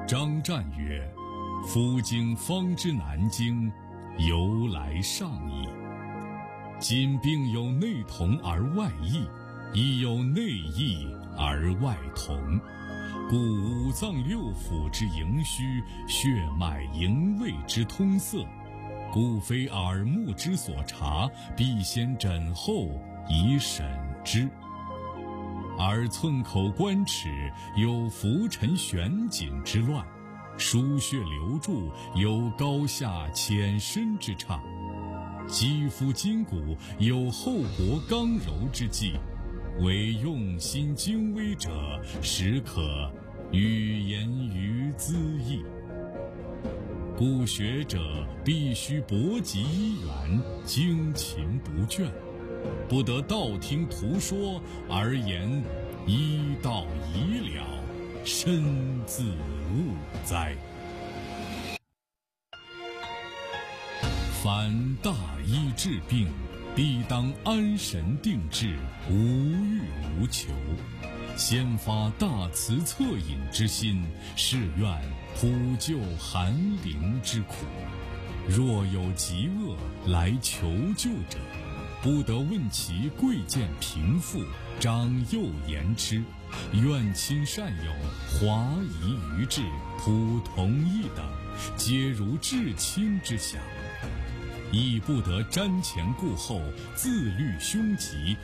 张湛曰：夫经方知南京，由来上矣。今并有内同而外异，亦有内异而外同，故五脏六腑之营虚，血脉营卫之通塞，故非耳目之所察，必先诊后以审之。而寸口关齿有浮沉悬紧之乱，输血流注有高下浅深之差，肌肤筋骨有厚薄刚柔之际，唯用心精微者，实可语言于兹义。故学者必须博极一源，精勤不倦，不得道听途说而言医道已了，身自误哉。凡大医治病，必当安神定志，无欲无求，先发大慈恻隐之心，是愿普救寒灵之苦。若有疾厄来求救者，不得问其贵贱贫富，长幼言之，愿亲善友，华夷愚智，普同一等，皆如至亲之想，亦不得瞻前顾后，自虑凶吉，